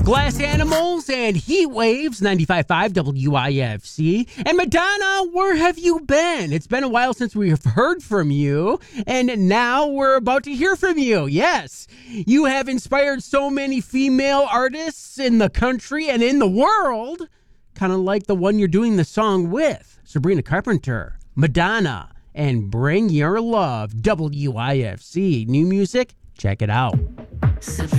Glass Animals and Heat Waves, 95.5 WIFC. And Madonna, where have you been? It's been a while since we've heard from you, and now we're about to hear from you. Yes, you have inspired so many female artists in the country and in the world, kind of like the one you're doing the song with, Sabrina Carpenter, Madonna, and Bring Your Love, WIFC. New music? Check it out.